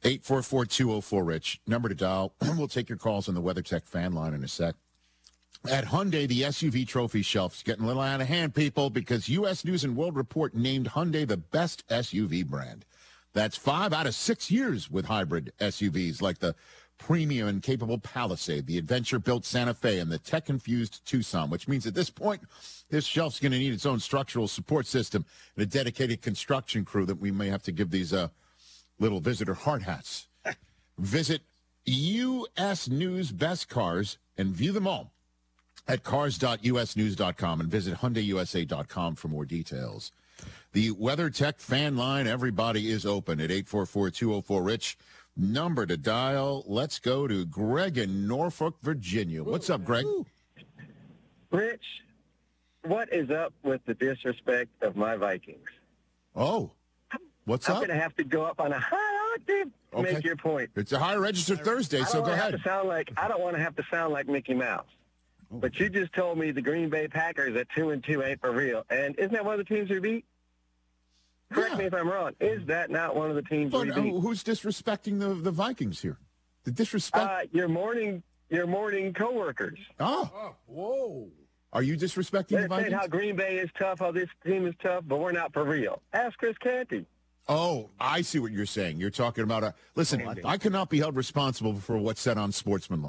844-204-RICH. Number to dial. We'll take your calls on the WeatherTech fan line in a sec. At Hyundai, the SUV trophy shelf's getting a little out of hand, people, because U.S. News & World Report named Hyundai the best SUV brand. That's 5 out of 6 years with hybrid SUVs like the premium and capable Palisade, the adventure-built Santa Fe, and the tech-infused Tucson, which means at this point, this shelf's going to need its own structural support system and a dedicated construction crew that we may have to give these little visitor hard hats. Visit U.S. News Best Cars and view them all at cars.usnews.com and visit HyundaiUSA.com for more details. The WeatherTech fan line, everybody is open at 844-204-RICH. Number to dial. Let's go to Greg in Norfolk, Virginia. What's up, Greg? Rich, what is up with the disrespect of my Vikings? Oh, what's I'm up? I'm going to have to go up on a high octave to make your point. It's a high register Thursday, so go ahead. I don't want to have to sound like Mickey Mouse. But you just told me the Green Bay Packers at 2-2 ain't for real. And isn't that one of the teams we beat? Correct me if I'm wrong. Is that not one of the teams we beat? Who's disrespecting the Vikings here? The disrespect? Your morning coworkers. Oh, whoa. Are you disrespecting the Vikings? They're saying how Green Bay is tough, how this team is tough, but we're not for real. Ask Chris Canty. Oh, I see what you're saying. You're talking about listen, I cannot be held responsible for what's said on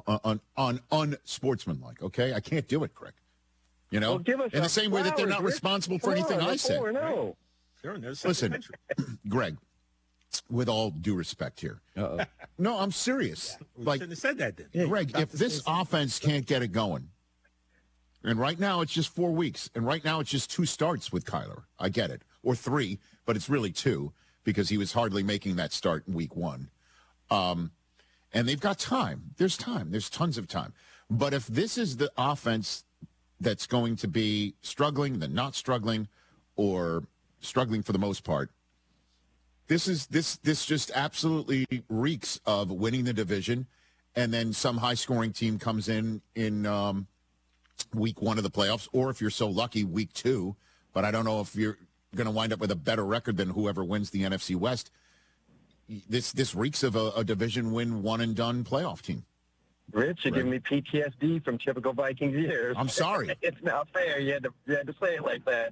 unsportsmanlike, okay? I can't do it, Greg. You know? Well, in the same way that they're not responsible for anything I say. No. Listen, Greg, with all due respect here. Uh-oh. No, I'm serious. Shouldn't have said that then. Yeah, Greg, if this offense can't get it going, and right now it's just 4 weeks, and right now it's just 2 starts with Kyler. I get it. Or 3, but it's really 2 because he was hardly making that start in week 1. And they've got time. There's time. There's tons of time. But if this is the offense that's going to be struggling, then not struggling, or struggling for the most part, this just absolutely reeks of winning the division, and then some high-scoring team comes in week 1 of the playoffs, or if you're so lucky, week 2. But I don't know if you're going to wind up with a better record than whoever wins the NFC West. This reeks of a division win, one-and-done playoff team. Rich, you're giving me PTSD from typical Vikings years. I'm sorry. It's not fair. You had to say it like that.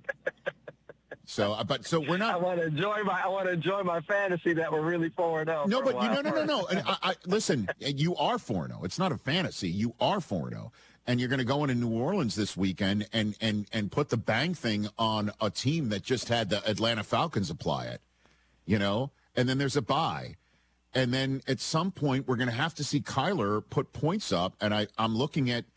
So we're not. I want to enjoy my fantasy that we're really 4-0. No, but no. And I listen. You are 4-0. It's not a fantasy. You are 4-0, and you're going to go into New Orleans this weekend and put the bang thing on a team that just had the Atlanta Falcons apply it. You know, and then there's a bye, and then at some point we're going to have to see Kyler put points up, and I'm looking at,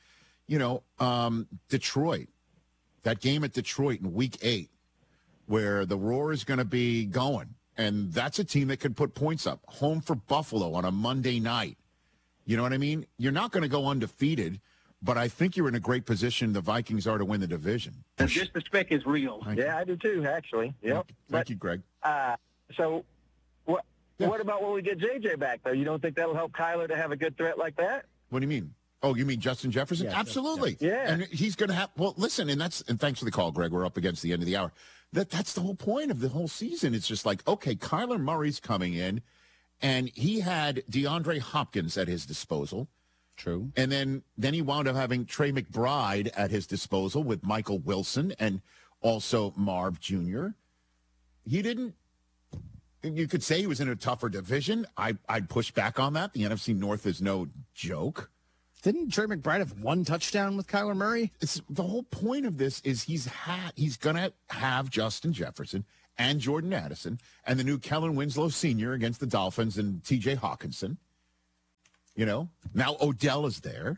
Detroit, that game at Detroit in week 8. Where the Roar is going to be going. And that's a team that could put points up. Home for Buffalo on a Monday night. You know what I mean? You're not going to go undefeated, but I think you're in a great position, the Vikings are, to win the division. The disrespect is real. Yeah, I do too, actually. Yep. Thank you, Greg. So what about when we get J.J. back, though? You don't think that'll help Kyler to have a good threat like that? What do you mean? Oh, you mean Justin Jefferson? Yeah, absolutely. Yeah. And he's going to have, well, listen, and thanks for the call, Greg. We're up against the end of the hour. That's the whole point of the whole season. It's just like, okay, Kyler Murray's coming in, and he had DeAndre Hopkins at his disposal. True. And then he wound up having Trey McBride at his disposal with Michael Wilson and also Marv Jr. He didn't, you could say he was in a tougher division. I'd push back on that. The NFC North is no joke. Didn't Trey McBride have 1 touchdown with Kyler Murray? It's the whole point of this is he's going to have Justin Jefferson and Jordan Addison and the new Kellen Winslow Sr. against the Dolphins and T.J. Hawkinson. You know, now Odell is there.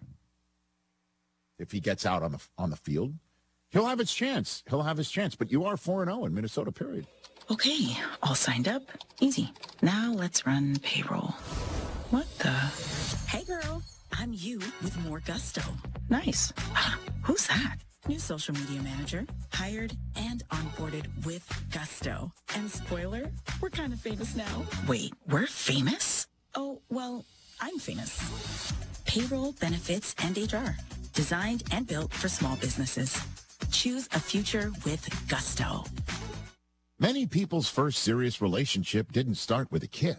If he gets out on the field, he'll have his chance. But you are 4-0 in Minnesota, period. Okay, all signed up. Easy. Now let's run payroll. What the? Hey, girl. I'm you with more gusto. Nice. Who's that? New social media manager, hired and onboarded with gusto. And spoiler, we're kind of famous now. Wait, we're famous? Oh, well, I'm famous. Payroll, benefits, and HR. Designed and built for small businesses. Choose a future with gusto. Many people's first serious relationship didn't start with a kiss.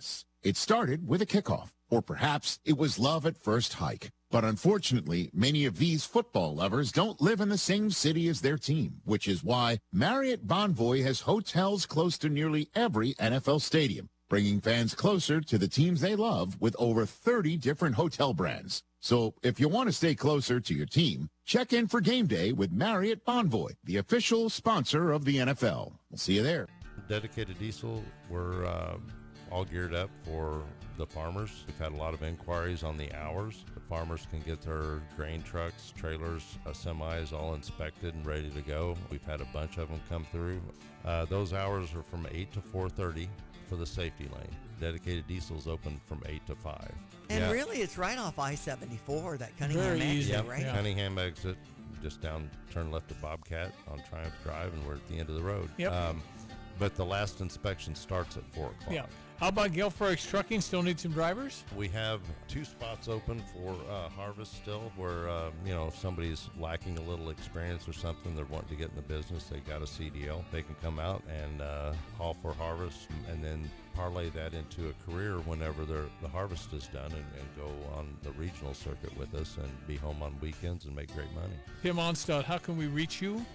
It started with a kickoff, or perhaps it was love at first hike. But unfortunately, many of these football lovers don't live in the same city as their team, which is why Marriott Bonvoy has hotels close to nearly every NFL stadium, bringing fans closer to the teams they love with over 30 different hotel brands. So if you want to stay closer to your team, check in for game day with Marriott Bonvoy, the official sponsor of the NFL. We'll see you there. Dedicated Diesel, we're all geared up for the farmers. We've had a lot of inquiries on the hours. The farmers can get their grain trucks, trailers, semis all inspected and ready to go. We've had a bunch of them come through. Those hours are from 8 to 4:30 for the safety lane. Dedicated Diesel's open from 8 to 5. And really, it's right off I-74, that Cunningham exit, right? Yeah. Cunningham exit, just down, turn left to Bobcat on Triumph Drive, and we're at the end of the road. Yep. But the last inspection starts at 4 o'clock. Yeah. How about Gilfrex Trucking? Still need some drivers? We have 2 spots open for harvest still, where if somebody's lacking a little experience or something, they're wanting to get in the business, they got a CDL, they can come out and haul for harvest, and then parlay that into a career whenever the harvest is done, and go on the regional circuit with us and be home on weekends and make great money. Tim Onstad, how can we reach you?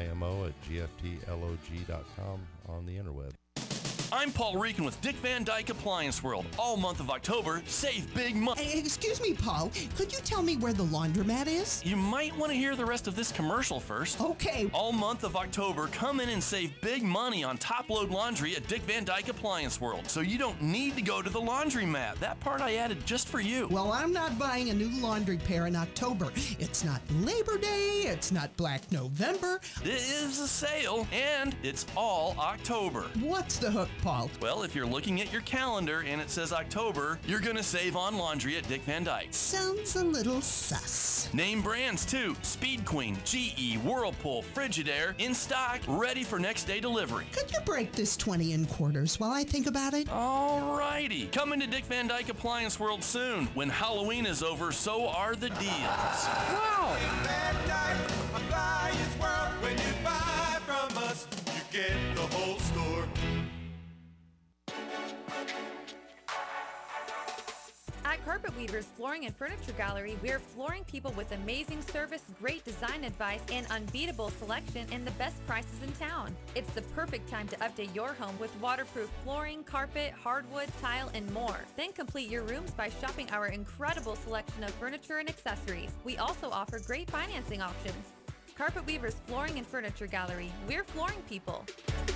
TIMO@gftlog.com on the interweb. I'm Paul Reekin with Dick Van Dyke Appliance World. All month of October, save big money. Hey, excuse me, Paul. Could you tell me where the laundromat is? You might want to hear the rest of this commercial first. Okay. All month of October, come in and save big money on top-load laundry at Dick Van Dyke Appliance World. So you don't need to go to the laundromat. That part I added just for you. Well, I'm not buying a new laundry pair in October. It's not Labor Day. It's not Black November. It is a sale, and it's all October. What's the hook, Paul? Well, if you're looking at your calendar and it says October, you're going to save on laundry at Dick Van Dyke. Sounds a little sus. Name brands too. Speed Queen, GE, Whirlpool, Frigidaire, in stock, ready for next day delivery. Could you break this 20 in quarters while I think about it? Alrighty. Coming to Dick Van Dyke Appliance World soon. When Halloween is over, so are the deals. Wow! Dick Van Dyke Appliance World. When you buy from us, you get the whole store. At Carpet Weavers Flooring and Furniture Gallery, we're flooring people with amazing service, great design advice, and unbeatable selection and the best prices in town. It's the perfect time to update your home with waterproof flooring, carpet, hardwood, tile, and more. Then complete your rooms by shopping our incredible selection of furniture and accessories. We also offer great financing options. Carpet Weavers Flooring and Furniture Gallery, we're flooring people.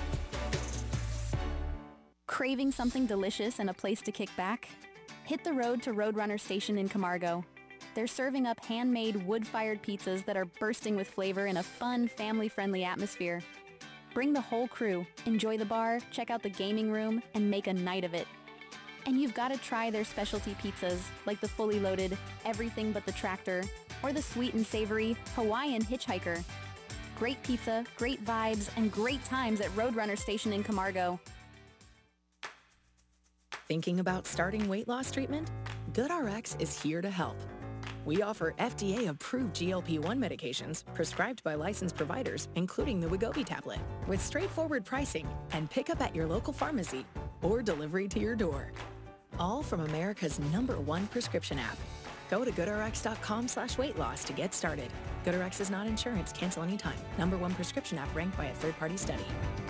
Craving something delicious and a place to kick back? Hit the road to Roadrunner Station in Camargo. They're serving up handmade wood-fired pizzas that are bursting with flavor in a fun, family-friendly atmosphere. Bring the whole crew, enjoy the bar, check out the gaming room, and make a night of it. And you've got to try their specialty pizzas, like the fully loaded Everything But the Tractor, or the sweet and savory Hawaiian Hitchhiker. Great pizza, great vibes, and great times at Roadrunner Station in Camargo. Thinking about starting weight loss treatment? GoodRx is here to help. We offer FDA-approved GLP-1 medications prescribed by licensed providers, including the Wegovy tablet, with straightforward pricing and pickup at your local pharmacy or delivery to your door. All from America's #1 prescription app. Go to GoodRx.com/weight-loss to get started. GoodRx is not insurance. Cancel anytime. #1 prescription app ranked by a third-party study.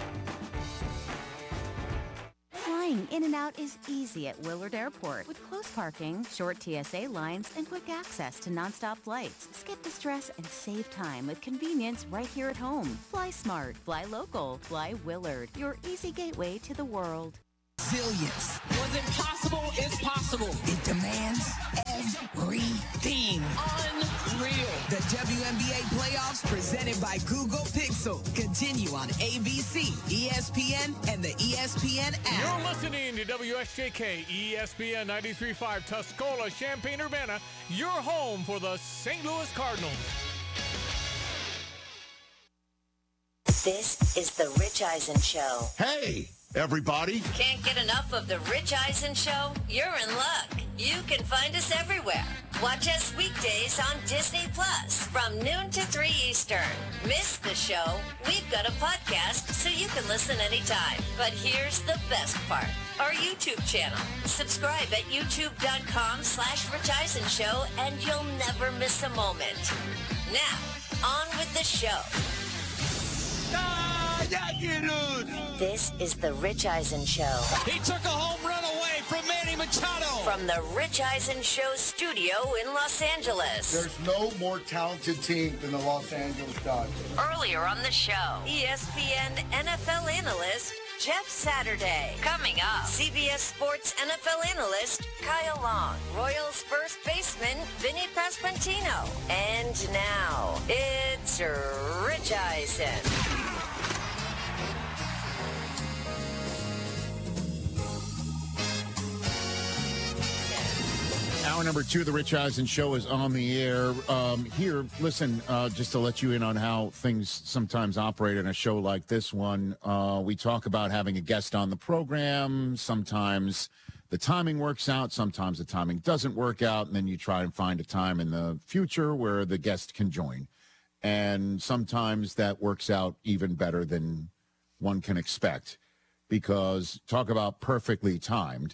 Flying in and out is easy at Willard Airport. With close parking, short TSA lines, and quick access to nonstop flights. Skip the stress and save time with convenience right here at home. Fly smart, fly local, fly Willard, your easy gateway to the world. Zillions. What's impossible is possible. It demands everything. Unreal. The WNBA playoffs presented by Google Pixel continue on ABC, ESPN, and the ESPN app. You're listening to WSJK, ESPN 93.5 Tuscola, Champaign-Urbana, your home for the St. Louis Cardinals. This is The Rich Eisen Show. Hey, everybody. Can't get enough of The Rich Eisen Show? You're in luck. You can find us everywhere. Watch us weekdays on Disney Plus from noon to 3 Eastern. Miss the show? We've got a podcast so you can listen anytime. But here's the best part. our YouTube channel. Subscribe at youtube.com/Rich Eisen Show, and you'll never miss a moment. Now, on with the show. This is the Rich Eisen Show. He took a home run away from Manny Machado. From the Rich Eisen Show studio in Los Angeles. There's no more talented team than the Los Angeles Dodgers. Earlier on the show, ESPN NFL analyst Jeff Saturday. Coming up, CBS Sports NFL analyst Kyle Long. Royals first baseman Vinny Pasquantino. And now, it's Rich Eisen. Hour number 2 of the Rich Eisen Show is on the air. Here, listen, just to let you in on how things sometimes operate in a show like this one. We talk about having a guest on the program. Sometimes the timing works out. Sometimes the timing doesn't work out. And then you try and find a time in the future where the guest can join. And sometimes that works out even better than one can expect. Because talk about perfectly timed.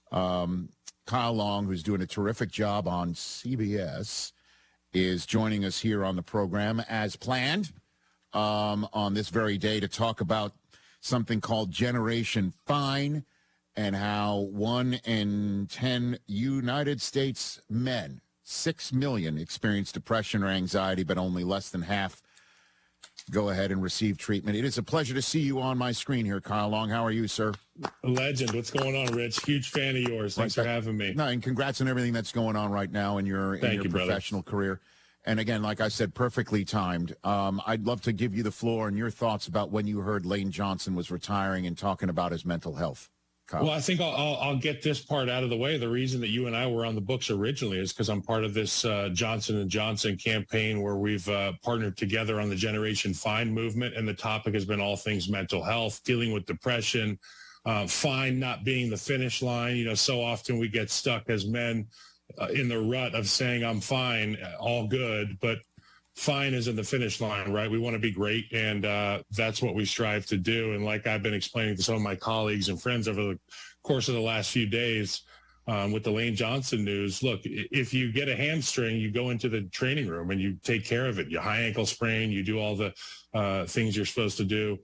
Kyle Long, who's doing a terrific job on CBS, is joining us here on the program as planned on this very day to talk about something called Generation Fine and how 1 in 10 United States men, 6 million, experience depression or anxiety, but only less than half go ahead and receive treatment. It is a pleasure to see you on my screen here, Kyle Long. How are you, sir? Legend. What's going on, Rich? Huge fan of yours. Thanks for having me. No, and congrats on everything that's going on right now in your professional career. And again, like I said, perfectly timed. I'd love to give you the floor and your thoughts about when you heard Lane Johnson was retiring and talking about his mental health. Kyle. Well, I think I'll get this part out of the way. The reason that you and I were on the books originally is because I'm part of this Johnson & Johnson campaign where we've partnered together on the Generation Fine movement, and the topic has been all things mental health, dealing with depression, fine not being the finish line. You know, so often we get stuck as men in the rut of saying I'm fine, all good, but fine is in the finish line, right? We want to be great, and that's what we strive to do. And like I've been explaining to some of my colleagues and friends over the course of the last few days with the Lane Johnson news, look, if you get a hamstring, you go into the training room and you take care of it. You high ankle sprain, you do all the things you're supposed to do.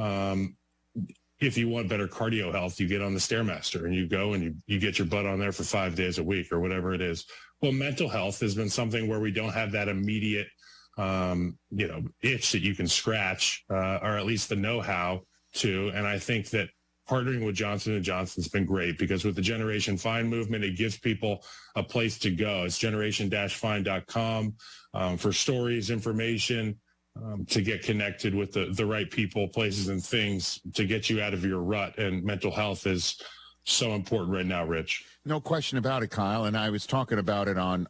If you want better cardio health, you get on the Stairmaster and you go and you get your butt on there for 5 days a week or whatever it is. Well, mental health has been something where we don't have that immediate itch that you can scratch, or at least the know-how to. And I think that partnering with Johnson & Johnson's been great because with the Generation Fine movement, it gives people a place to go. It's generation-fine.com for stories, information, to get connected with the right people, places, and things to get you out of your rut. And mental health is so important right now, Rich. No question about it, Kyle. And I was talking about it on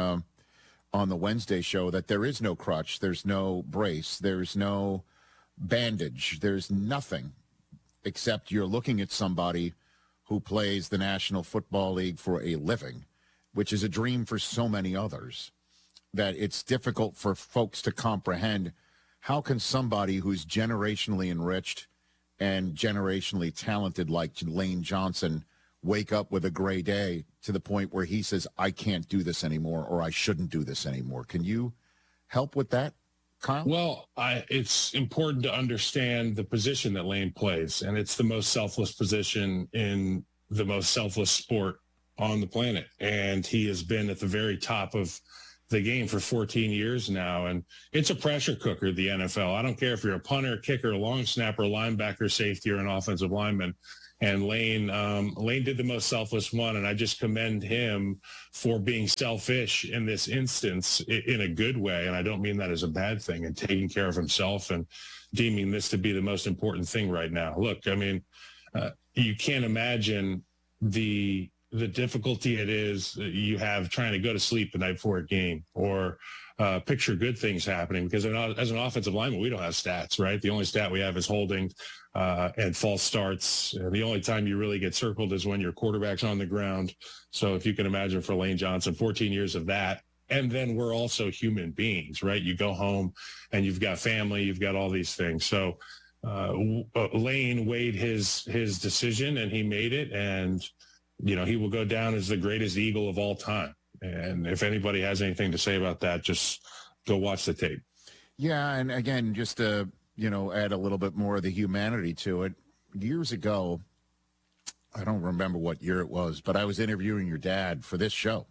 the Wednesday show that there is no crutch, there's no brace, there's no bandage, there's nothing except you're looking at somebody who plays the National Football League for a living, which is a dream for so many others, that it's difficult for folks to comprehend. How can somebody who's generationally enriched and generationally talented like Lane Johnson wake up with a gray day to the point where he says, I can't do this anymore, or I shouldn't do this anymore? Can you help with that, Kyle? Well, it's important to understand the position that Lane plays, and it's the most selfless position in the most selfless sport on the planet. And he has been at the very top of the game for 14 years now, and it's a pressure cooker, the NFL. I don't care if you're a punter, kicker, long snapper, linebacker, safety, or an offensive lineman. And Lane did the most selfless one, and I just commend him for being selfish in this instance in a good way, and I don't mean that as a bad thing, and taking care of himself and deeming this to be the most important thing right now. Look, I mean, you can't imagine the difficulty it is you have trying to go to sleep the night before a game or picture good things happening, because as an offensive lineman, we don't have stats, right? The only stat we have is holding and false starts. And the only time you really get circled is when your quarterback's on the ground. So if you can imagine for Lane Johnson, 14 years of that. And then we're also human beings, right? You go home and you've got family, you've got all these things. So Lane weighed his decision and he made it, and he will go down as the greatest Eagle of all time. And if anybody has anything to say about that, just go watch the tape. Yeah, and again, just to add a little bit more of the humanity to it. Years ago, I don't remember what year it was, but I was interviewing your dad for this show.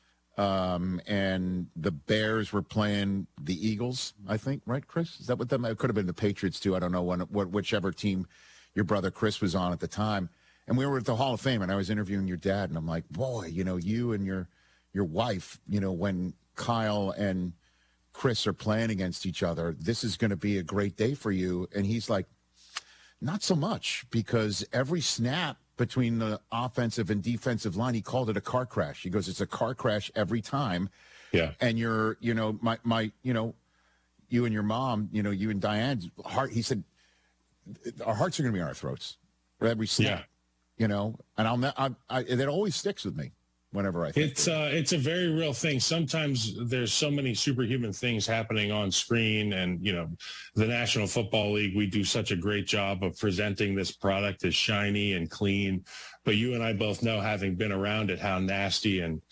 And the Bears were playing the Eagles, I think, right, Chris? Is that what them? It could have been the Patriots, too. I don't know whichever team your brother Chris was on at the time. And we were at the Hall of Fame, and I was interviewing your dad, and I'm like, boy, you and your wife, when Kyle and Chris are playing against each other, this is going to be a great day for you. And he's like, not so much, because every snap between the offensive and defensive line, he called it a car crash. He goes, it's a car crash every time. Yeah. And you and your mom, you and Diane's heart, he said, our hearts are going to be on our throats for every snap, and it always sticks with me whenever I think it's a very real thing. Sometimes there's so many superhuman things happening on screen, and the National Football League, we do such a great job of presenting this product as shiny and clean, but you and I both know, having been around it, how nasty and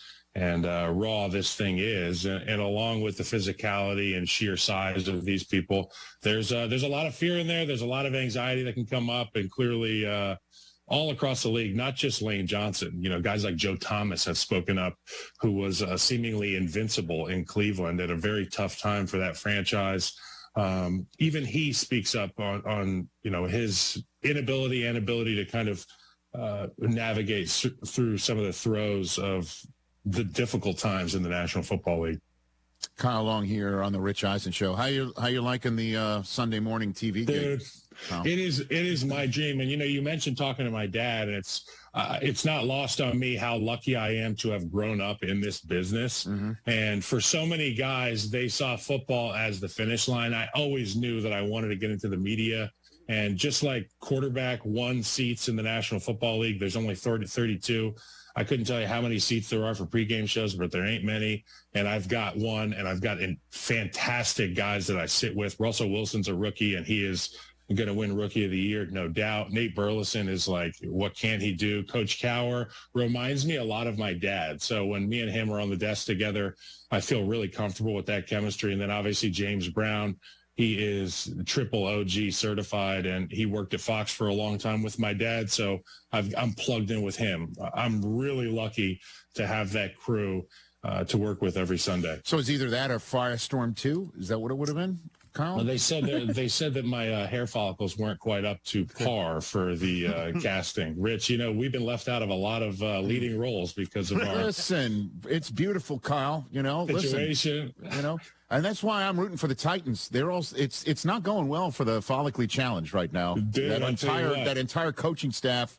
raw this thing is, and along with the physicality and sheer size of these people, there's a lot of fear in there. There's a lot of anxiety that can come up, and clearly all across the league, not just Lane Johnson. Guys like Joe Thomas have spoken up, who was seemingly invincible in Cleveland at a very tough time for that franchise. Even he speaks up on his inability and ability to kind of navigate through some of the throes of the difficult times in the National Football League. Kyle Long here on the Rich Eisen Show. How you liking the Sunday morning TV gig? It is my dream. And, you mentioned talking to my dad, and it's not lost on me how lucky I am to have grown up in this business. Mm-hmm. And for so many guys, they saw football as the finish line. I always knew that I wanted to get into the media. And just like quarterback won seats in the National Football League, there's only 32. I couldn't tell you how many seats there are for pregame shows, but there ain't many. And I've got one, and I've got fantastic guys that I sit with. Russell Wilson's a rookie, and he is going to win Rookie of the Year, no doubt. Nate Burleson is like, what can he do? Coach Cower reminds me a lot of my dad. So when me and him are on the desk together, I feel really comfortable with that chemistry. And then obviously James Brown, he is triple OG certified, and he worked at Fox for a long time with my dad. So I'm plugged in with him. I'm really lucky to have that crew to work with every Sunday. So it's either that or Firestorm 2? Is that what it would have been, Kyle? Well, they said that my hair follicles weren't quite up to par for the casting. Rich, we've been left out of a lot of leading roles because of our Listen, it's beautiful, Kyle. situation. Listen, and that's why I'm rooting for the Titans. They're all it's not going well for the Follicly Challenge right now. Dude, that entire coaching staff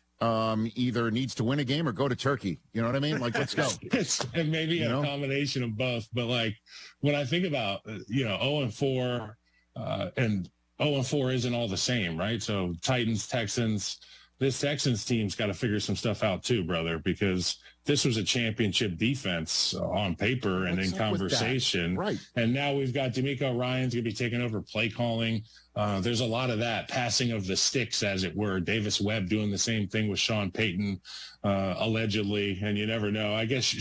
either needs to win a game or go to Turkey. You know what I mean? Like, let's go. And maybe a combination of both. But like when I think about 0-4 and 0-4 isn't all the same, right? So Titans, Texans, this Texans team's got to figure some stuff out too, brother, because this was a championship defense on paper and in conversation. Right. And now we've got D'Amico Ryans going to be taking over play calling. There's a lot of that passing of the sticks, as it were. Davis Webb doing the same thing with Sean Payton, allegedly, and you never know. I guess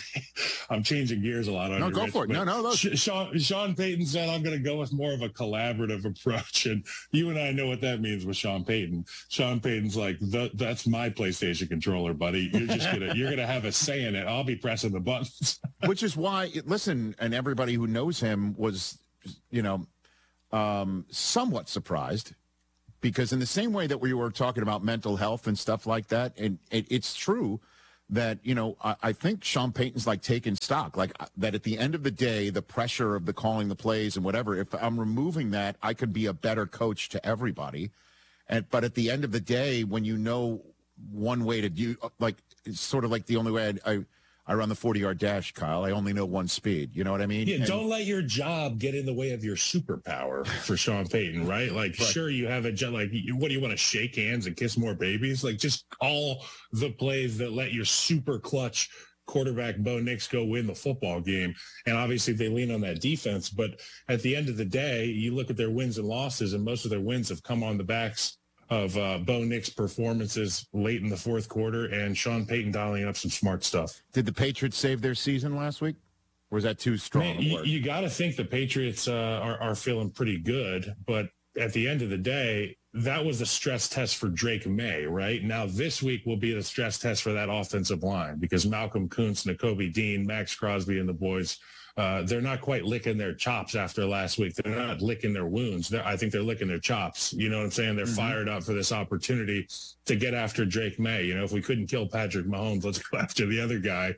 I'm changing gears a lot on No, you, go Rich, for it. No. Sean Payton said, I'm going to go with more of a collaborative approach, and you and I know what that means with Sean Payton. Sean Payton's like, that's my PlayStation controller, buddy. You're gonna have a say in it. I'll be pressing the buttons. Which is why, listen, and everybody who knows him was, somewhat surprised, because in the same way that we were talking about mental health and stuff like that, and it's true that, I think Sean Payton's like taking stock, like that at the end of the day, the pressure of the calling the plays and whatever, if I'm removing that, I could be a better coach to everybody. But at the end of the day, when one way to do, like, it's sort of like the only way I run the 40-yard dash, Kyle. I only know one speed. You know what I mean? Yeah, don't let your job get in the way of your superpower for Sean Payton, right? Like, sure, you have a job. Like, what do you want to shake hands and kiss more babies? Like, just all the plays that let your super clutch quarterback Bo Nix go win the football game. And obviously they lean on that defense. But at the end of the day, you look at their wins and losses, and most of their wins have come on the backs of Bo Nix performances late in the fourth quarter and Sean Payton dialing up some smart stuff. Did the Patriots save their season last week? Or is that too strong? Man, a word? you got to think the Patriots are feeling pretty good, but at the end of the day, that was a stress test for Drake May, right? Now this week will be the stress test for that offensive line because Malcolm Kuntz, Nakobe Dean, Max Crosby, and the boys, they're not quite licking their chops after last week. They're not licking their wounds. I think they're licking their chops. You know what I'm saying? They're fired up for this opportunity to get after Drake May. You know, if we couldn't kill Patrick Mahomes, let's go after the other guy.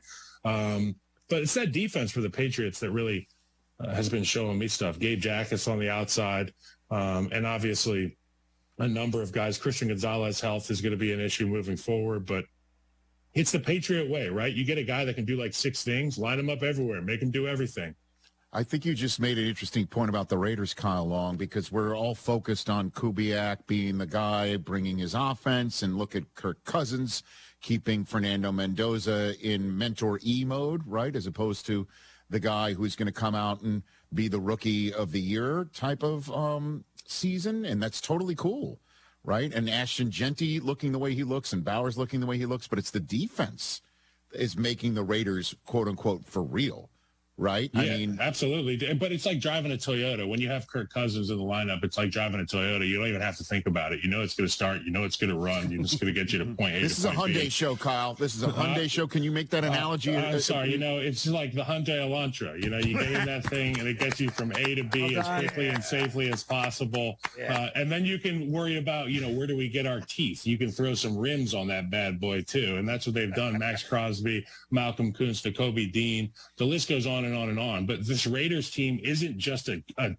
But it's that defense for the Patriots that really has been showing me stuff. Gabe Jackas on the outside, and obviously a number of guys. Christian Gonzalez's health is going to be an issue moving forward, but it's the Patriot way, right? You get a guy that can do like 6 things, line him up everywhere, make him do everything. I think you just made an interesting point about the Raiders, Kyle Long, because we're all focused on Kubiak being the guy bringing his offense, and look at Kirk Cousins keeping Fernando Mendoza in mentor E mode, right, as opposed to the guy who's going to come out and be the rookie of the year type of season, and that's totally cool, right? And Ashton Genty looking the way he looks and Bowers looking the way he looks, but it's the defense is making the Raiders, quote unquote, for real. Right? Yeah, I mean, absolutely. But it's like driving a Toyota. When you have Kirk Cousins in the lineup, it's like driving a Toyota. You don't even have to think about it. You know it's going to start. You know it's going to run. You're just going to get you to point A. This is a Hyundai show, Kyle. This is a Hyundai show. Can you make that analogy? I'm sorry. You know, it's like the Hyundai Elantra. You know, you get in that thing and it gets you from A to B as quickly and safely as possible. Yeah. And then you can worry about, you know, where do we get our teeth? You can throw some rims on that bad boy too. And that's what they've done. Max Crosby, Malcolm Kuntz, Nakobe Dean. The list goes on and on and on. But this Raiders team isn't just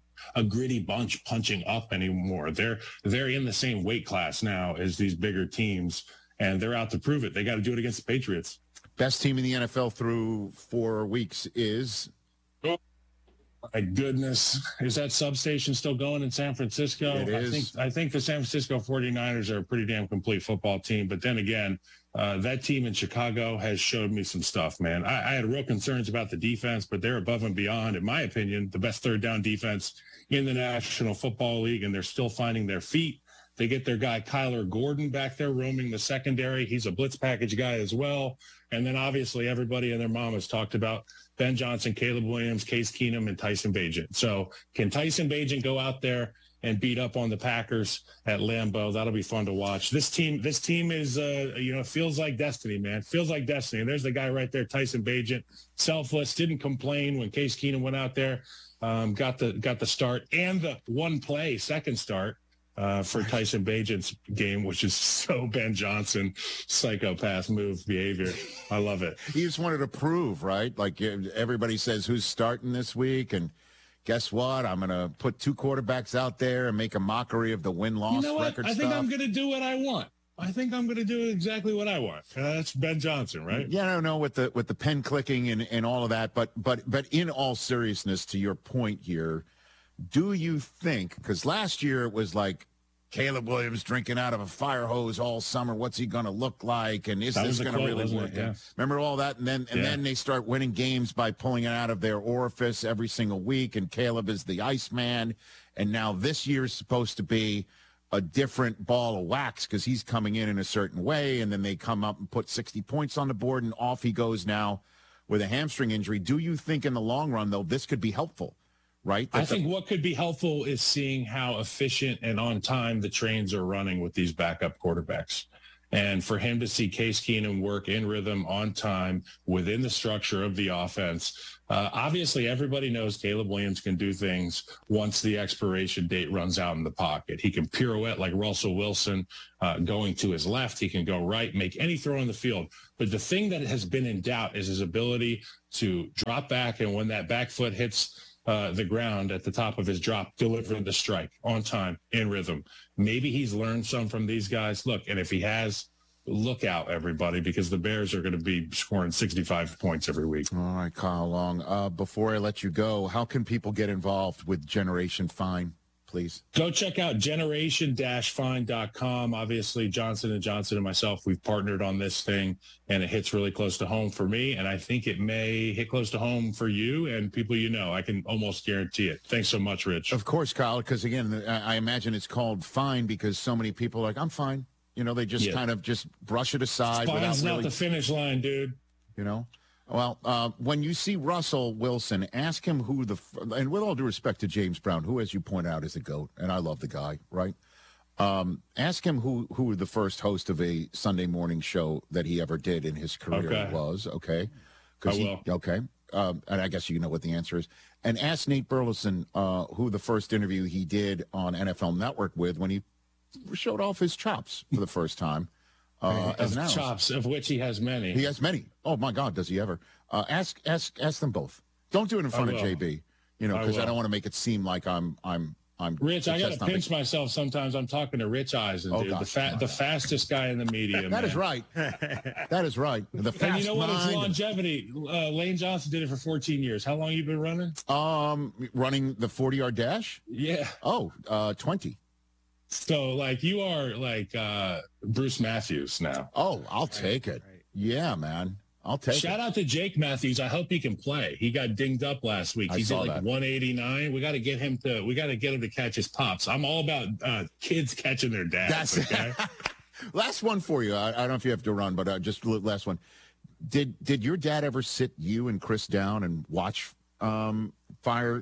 a gritty bunch punching up anymore. They're in the same weight class now as these bigger teams, and they're out to prove it. They got to do it against the Patriots. Best team in the NFL through 4 weeks is? Oh, my goodness. Is that substation still going in San Francisco? It is. I think the San Francisco 49ers are a pretty damn complete football team. But then again, that team in Chicago has showed me some stuff, man. I had real concerns about the defense, but they're above and beyond, in my opinion, the best third down defense in the National Football League, and they're still finding their feet. They get their guy Kyler Gordon back there roaming the secondary. He's a blitz package guy as well. And then obviously everybody and their mom has talked about Ben Johnson, Caleb Williams, Case Keenum, and Tyson Bagent. So can Tyson Bagent go out there and beat up on the Packers at Lambeau? That'll be fun to watch. This team is, you know, feels like destiny, man. Feels like destiny. And there's the guy right there, Tyson Bagent, selfless, didn't complain when Case Keenum went out there, got the start and the one play second start for Tyson Bagent's game, which is so Ben Johnson psychopath move behavior. I love it. He just wanted to prove, right? Like everybody says, who's starting this week, and guess what? I'm going to put 2 quarterbacks out there and make a mockery of the win-loss record I stuff. think I'm going to do what I want. I think I'm going to do exactly what I want. That's Ben Johnson, right? Yeah, I don't know with the pen clicking and all of that, but in all seriousness, to your point here, do you think, because last year it was like Caleb Williams drinking out of a fire hose all summer, what's he going to look like, and is this going to really work? Yeah. Remember all that? And then they start winning games by pulling it out of their orifice every single week, and Caleb is the Iceman, and now this year is supposed to be a different ball of wax because he's coming in a certain way, and then they come up and put 60 points on the board, and off he goes now with a hamstring injury. Do you think in the long run, though, this could be helpful? Right? I think what could be helpful is seeing how efficient and on time the trains are running with these backup quarterbacks. And for him to see Case Keenum work in rhythm on time within the structure of the offense. Obviously, everybody knows Caleb Williams can do things once the expiration date runs out in the pocket. He can pirouette like Russell Wilson going to his left. He can go right, make any throw on the field. But the thing that has been in doubt is his ability to drop back, and when that back foot hits the ground at the top of his drop, delivering the strike on time, in rhythm. Maybe he's learned some from these guys. Look, and if he has, look out, everybody, because the Bears are going to be scoring 65 points every week. All right, Kyle Long. Before I let you go, how can people get involved with Generation Fine? please. Go check out generation-find.com. Obviously, Johnson & Johnson and myself, we've partnered on this thing, and it hits really close to home for me, and I think it may hit close to home for you and people you know. I can almost guarantee it. Thanks so much, Rich. Of course, Kyle, because, again, I imagine it's called fine because so many people are like, I'm fine. You know, they just kind of just brush it aside. Fine's without not the finish line, dude. You know? Well, when you see Russell Wilson, ask him who and with all due respect to James Brown, who, as you point out, is a GOAT, and I love the guy, right? Ask him who the first host of a Sunday morning show that he ever did in his career was, okay? I will. Okay. And I guess you know what the answer is. And ask Nate Burleson who the first interview he did on NFL Network with when he showed off his chops for the first time. As an analyst. Chops, of which he has many. He has many. Oh my God, does he ever? Ask them both. Don't do it in front of JB. You know, because I don't want to make it seem like I'm. Rich, I got to pinch myself sometimes. I'm talking to Rich Eisen, dude, the fastest guy in the media. That is right. That is right. The fast and you know what? mind. It's longevity. Lane Johnson did it for 14 years. How long you been running? Running the 40-yard dash. Yeah. 20. So, like, you are like Bruce Matthews now. Oh, I'll take it. Yeah, man. I'll take it. Shout out to Jake Matthews. I hope he can play. He got dinged up last week. He's at like 189. We got to get him to catch his pops. I'm all about kids catching their dads. Okay? Last one for you. I don't know if you have to run, but just last one. Did your dad ever sit you and Chris down and watch Firestorm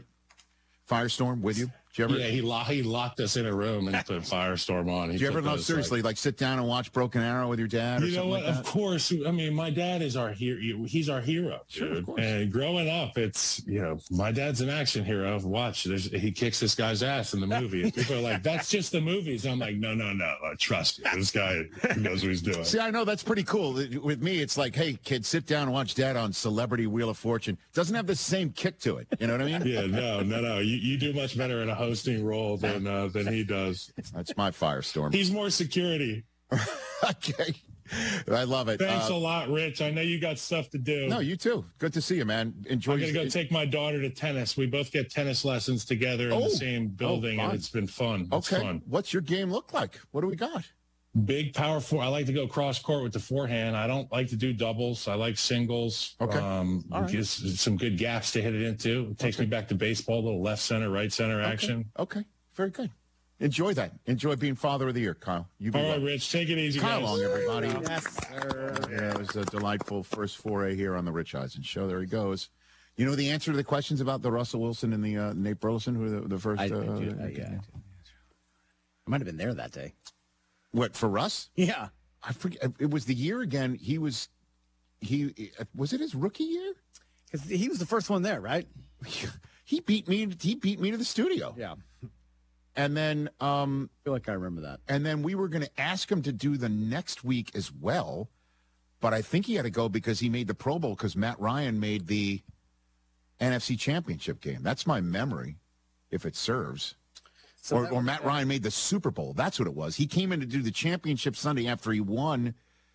with you? Yeah, he locked us in a room and put Firestorm on. Did you ever, seriously, like sit down and watch Broken Arrow with your dad? You know what? Like of course. I mean, my dad is our hero. He's our hero, dude. Sure, and growing up, it's, my dad's an action hero. Watch, he kicks this guy's ass in the movie. And people are like, that's just the movies. I'm like, no. Trust me. This guy knows what he's doing. See, I know that's pretty cool. With me, it's like, hey, kid, sit down and watch Dad on Celebrity Wheel of Fortune. Doesn't have the same kick to it. You know what I mean? Yeah, no. You do much better in a hosting role than he does. That's my Firestorm. He's more security. Okay. I love it. Thanks a lot, Rich. I know you got stuff to do. No, you too. Good to see you, man. Enjoy. I'm going to go take my daughter to tennis. We both get tennis lessons together in the same building, and it's been fun. It's fun. What's your game look like? What do we got? Big power four. I like to go cross court with the forehand. I don't like to do doubles. I like singles. Okay. Gives some good gaps to hit it into. It takes me back to baseball, a little left center, right center action. Okay. Very good. Enjoy that. Enjoy being Father of the Year, Kyle. All right, Rich. Take it easy, Kyle guys. Long, everybody. Yes, sir. Yeah, it was a delightful first foray here on the Rich Eisen Show. There he goes. You know the answer to the questions about the Russell Wilson and the Nate Burleson, who the first? I might have been there that day. What, for Russ? Yeah. I forget. It was the year again. Was it his rookie year? Because he was the first one there, right? He beat me to the studio. Yeah. And then I feel like I remember that. And then we were going to ask him to do the next week as well, but I think he had to go because he made the Pro Bowl because Matt Ryan made the NFC Championship game. That's my memory, if it serves. So or Matt Ryan made the Super Bowl. That's what it was. He came in to do the championship Sunday after he won.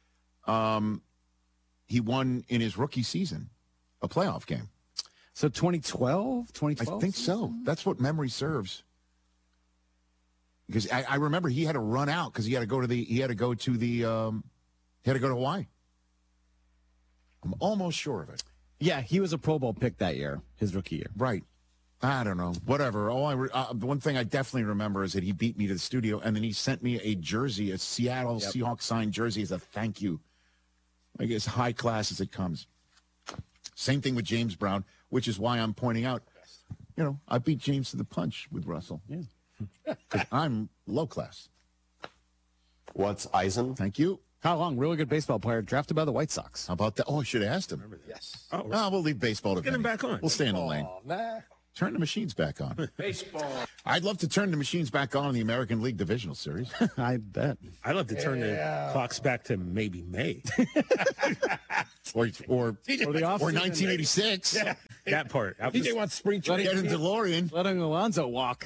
He won in his rookie season, a playoff game. So 2012? I think so. That's what memory serves. Because I remember he had to run out because he had to go to Hawaii. I'm almost sure of it. Yeah, he was a Pro Bowl pick that year, his rookie year. Right. I don't know. Whatever. The one thing I definitely remember is that he beat me to the studio, and then he sent me a jersey, a Seattle Seahawks signed jersey as a thank you. Like as high class as it comes. Same thing with James Brown, which is why I'm pointing out, I beat James to the punch with Russell. Yeah. Because I'm low class. What's Eisen? Thank you. Kyle Long, really good baseball player, drafted by the White Sox. How about that? Oh, I should have asked him. Yes. Oh, we'll leave baseball to Get him back on. We'll stay in the lane. Turn the machines back on. Baseball. I'd love to turn the machines back on in the American League Divisional Series. I bet. I'd love to turn the clocks back to maybe May. or 1986. Yeah, that part. DJ wants spring training. Get in DeLorean. Letting Alonso walk.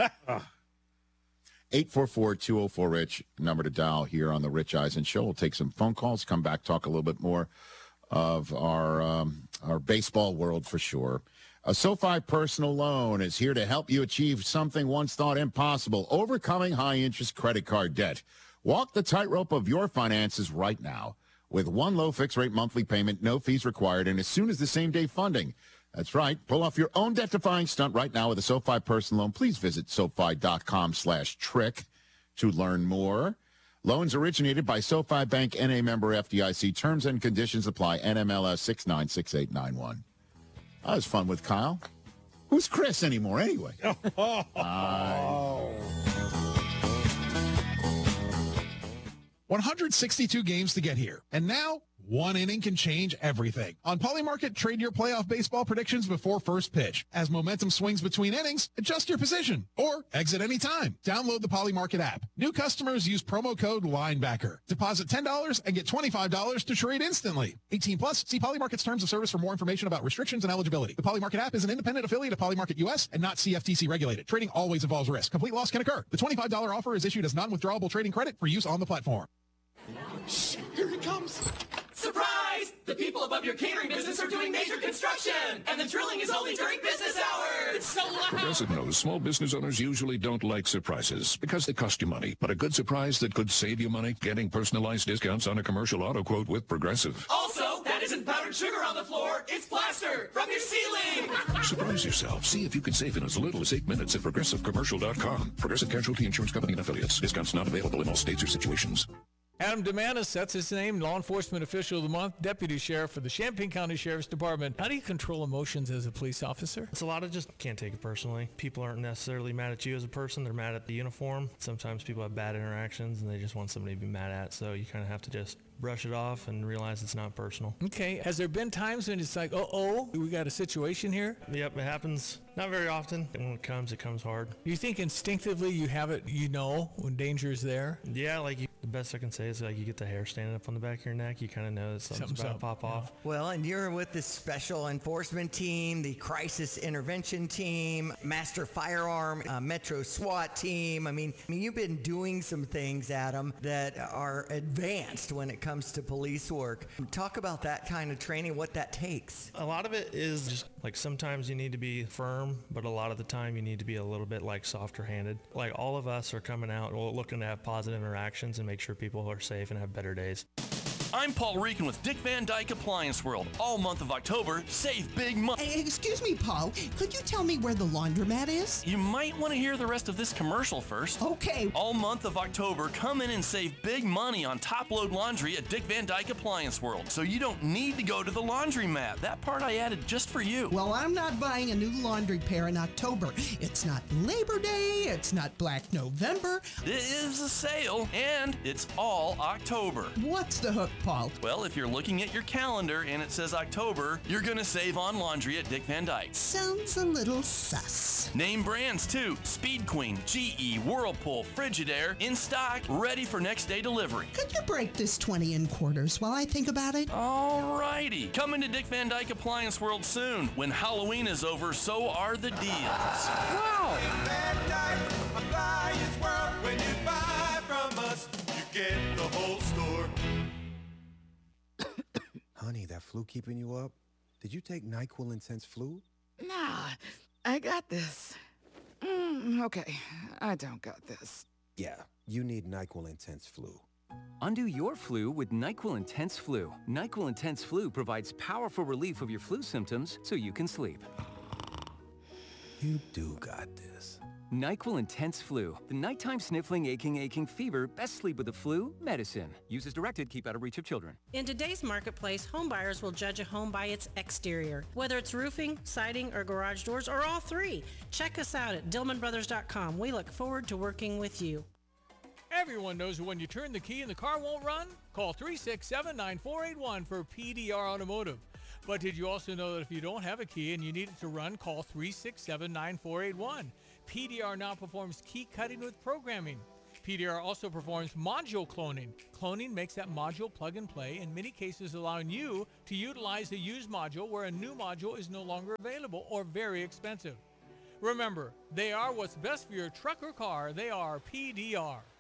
844-204-RICH, number to dial here on the Rich Eisen Show. We'll take some phone calls, come back, talk a little bit more of our baseball world for sure. A SoFi personal loan is here to help you achieve something once thought impossible, overcoming high-interest credit card debt. Walk the tightrope of your finances right now with one low fixed-rate monthly payment, no fees required, and as soon as the same-day funding. That's right. Pull off your own debt-defying stunt right now with a SoFi personal loan. Please visit SoFi.com/trick to learn more. Loans originated by SoFi Bank, N.A. member FDIC. Terms and conditions apply. NMLS 696891. That was fun with Kyle. Who's Chris anymore anyway? 162 games to get here. And now, one inning can change everything. On Polymarket, trade your playoff baseball predictions before first pitch. As momentum swings between innings, adjust your position or exit anytime. Download the Polymarket app. New customers use promo code LINEBACKER. Deposit $10 and get $25 to trade instantly. 18 plus. See Polymarket's terms of service for more information about restrictions and eligibility. The Polymarket app is an independent affiliate of Polymarket US and not CFTC regulated. Trading always involves risk. Complete loss can occur. The $25 offer is issued as non-withdrawable trading credit for use on the platform. Shh, here he comes. Surprise! The people above your catering business are doing major construction, and the drilling is only during business hours. It's so loud. Progressive knows small business owners usually don't like surprises because they cost you money. But a good surprise that could save you money, getting personalized discounts on a commercial auto quote with Progressive. Also, that isn't powdered sugar on the floor. It's plaster from your ceiling. Surprise yourself. See if you can save in as little as 8 minutes at ProgressiveCommercial.com. Progressive Casualty Insurance Company and Affiliates. Discounts not available in all states or situations. Adam Demanis, that's his name, Law Enforcement Official of the Month, Deputy Sheriff for the Champaign County Sheriff's Department. How do you control emotions as a police officer? It's a lot of just can't take it personally. People aren't necessarily mad at you as a person. They're mad at the uniform. Sometimes people have bad interactions and they just want somebody to be mad at. So you kind of have to just brush it off and realize it's not personal. Okay. Has there been times when it's like, we got a situation here? Yep, it happens. Not very often. And when it comes hard. You think instinctively you have it, you know, when danger is there? Yeah, the best I can say is you get the hair standing up on the back of your neck. You kind of know that something's about to pop off. Well, and you're with the special enforcement team, the crisis intervention team, master firearm, Metro SWAT team. I mean, you've been doing some things, Adam, that are advanced when it comes to police work. Talk about that kind of training, what that takes. A lot of it is just sometimes you need to be firm, but a lot of the time you need to be a little bit softer handed. All of us are coming out looking to have positive interactions and make sure people are safe and have better days. I'm Paul Reekin with Dick Van Dyke Appliance World. All month of October, save big money. Excuse me, Paul. Could you tell me where the laundromat is? You might want to hear the rest of this commercial first. Okay. All month of October, come in and save big money on top-load laundry at Dick Van Dyke Appliance World. So you don't need to go to the laundromat. That part I added just for you. Well, I'm not buying a new laundry pair in October. It's not Labor Day. It's not Black November. It is a sale, and it's all October. What's the hook, Paul? Well, if you're looking at your calendar and it says October, you're going to save on laundry at Dick Van Dyke. Sounds a little sus. Name brands too. Speed Queen, GE, Whirlpool, Frigidaire, in stock, ready for next day delivery. Could you break this 20 in quarters while I think about it? All righty. Coming to Dick Van Dyke Appliance World soon. When Halloween is over, so are the deals. Wow. Van Dyke Appliance World. When you buy from us, you get the whole store. Honey, that flu keeping you up? Did you take NyQuil Intense Flu? Nah, I got this. Okay, I don't got this. Yeah, you need NyQuil Intense Flu. Undo your flu with NyQuil Intense Flu. NyQuil Intense Flu provides powerful relief of your flu symptoms so you can sleep. You do got this. NyQuil Intense Flu. The nighttime sniffling, aching fever. Best sleep with the flu medicine. Use as directed. Keep out of reach of children. In today's marketplace, home buyers will judge a home by its exterior. Whether it's roofing, siding, or garage doors, or all three. Check us out at DillmanBrothers.com. We look forward to working with you. Everyone knows that when you turn the key and the car won't run, call 367-9481 for PDR Automotive. But did you also know that if you don't have a key and you need it to run, call 367-9481. PDR now performs key cutting with programming. PDR also performs module cloning. Cloning makes that module plug and play, in many cases allowing you to utilize a used module where a new module is no longer available or very expensive. Remember, they are what's best for your truck or car. They are PDR.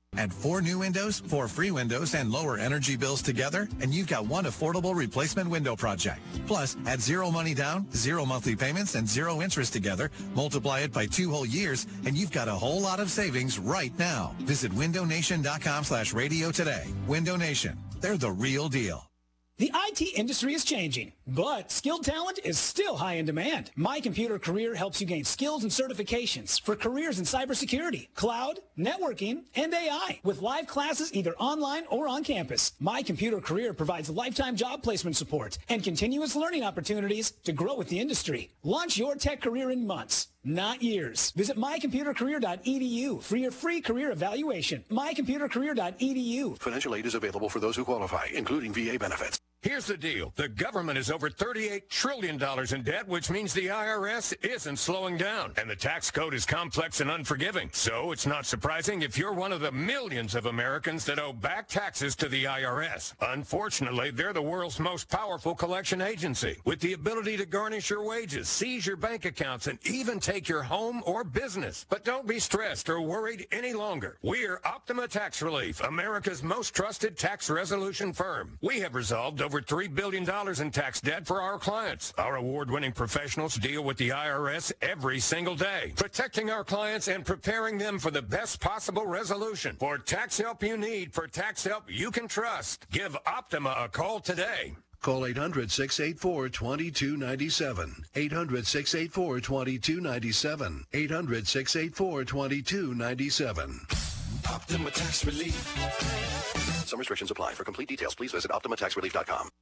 Add 4 new windows, 4 free windows, and lower energy bills together, and you've got one affordable replacement window project. Plus, add 0 money down, 0 monthly payments, and 0 interest together. Multiply it by 2 whole years, and you've got a whole lot of savings right now. Visit windownation.com/radio today. Window Nation. They're the real deal. The IT industry is changing, but skilled talent is still high in demand. My Computer Career helps you gain skills and certifications for careers in cybersecurity, cloud, networking, and AI, with live classes either online or on campus. My Computer Career provides lifetime job placement support and continuous learning opportunities to grow with the industry. Launch your tech career in months, not years. Visit mycomputercareer.edu for your free career evaluation. mycomputercareer.edu. Financial aid is available for those who qualify, including VA benefits. Here's the deal. The government is over $38 trillion in debt, which means the IRS isn't slowing down. And the tax code is complex and unforgiving. So it's not surprising if you're one of the millions of Americans that owe back taxes to the IRS. Unfortunately, they're the world's most powerful collection agency, with the ability to garnish your wages, seize your bank accounts, and even take your home or business. But don't be stressed or worried any longer. We're Optima Tax Relief, America's most trusted tax resolution firm. We have resolved over $3 billion in tax debt for our clients. Our award-winning professionals deal with the IRS every single day, protecting our clients and preparing them for the best possible resolution. For tax help you need, for tax help you can trust, give Optima a call today. Call 800-684-2297. 800-684-2297. 800-684-2297. Optima Tax Relief. Some restrictions apply. For complete details, please visit OptimaTaxRelief.com.